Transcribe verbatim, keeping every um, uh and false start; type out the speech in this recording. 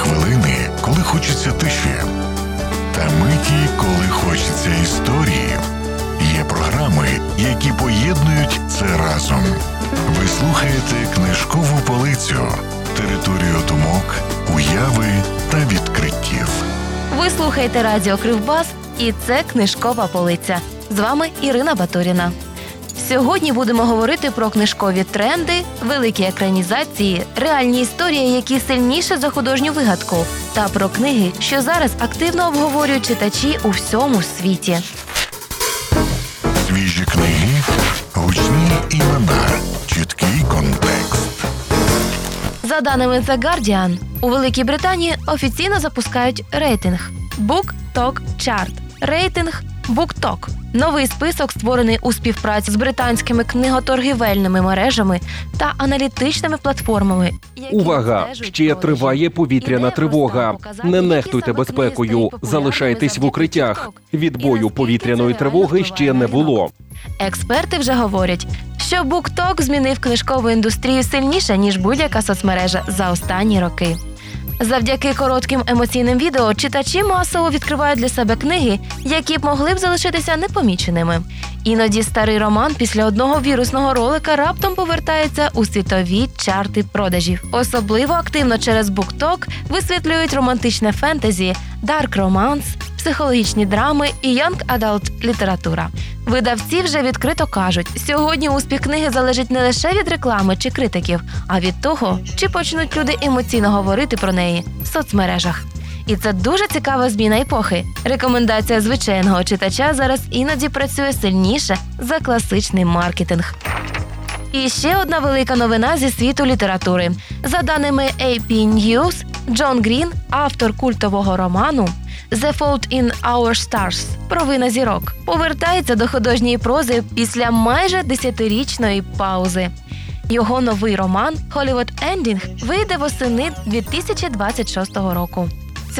хвилини, коли хочеться тиші, та миті, коли хочеться історії. Є програми, які поєднують це разом. Ви слухаєте «Книжкову полицю» – територію думок, уяви та відкриттів. Ви слухаєте радіо Кривбас, і це «Книжкова полиця». З вами Ірина Батуріна. Сьогодні будемо говорити про книжкові тренди, великі екранізації, реальні історії, які сильніше за художню вигадку, та про книги, що зараз активно обговорюють читачі у всьому світі. Свіжі книги, гучні імена, чіткий контекст. За даними The Guardian, у Великій Британії офіційно запускають рейтинг Book Talk Chart. Рейтинг BookTok – новий список, створений у співпраці з британськими книготоргівельними мережами та аналітичними платформами. Увага! Ще триває повітряна тривога. Не нехтуйте безпекою, залишайтесь в укриттях. Відбою повітряної тривоги ще не було. Експерти вже говорять, що BookTok змінив книжкову індустрію сильніше, ніж будь-яка соцмережа за останні роки. Завдяки коротким емоційним відео читачі масово відкривають для себе книги, які б могли б залишитися непоміченими. Іноді старий роман після одного вірусного ролика раптом повертається у світові чарти продажів. Особливо активно через BookTok висвітлюють романтичне фентезі, дарк романс, психологічні драми і янг адалт література. Видавці вже відкрито кажуть, сьогодні успіх книги залежить не лише від реклами чи критиків, а від того, чи почнуть люди емоційно говорити про неї в соцмережах. І це дуже цікава зміна епохи. Рекомендація звичайного читача зараз іноді працює сильніше за класичний маркетинг. І ще одна велика новина зі світу літератури. За даними ей пі News, Джон Грін, автор культового роману «The Fault in Our Stars» «Провина зірок», повертається до художньої прози після майже десятирічної паузи. Його новий роман «Hollywood Ending» вийде восени дві тисячі двадцять шостого року.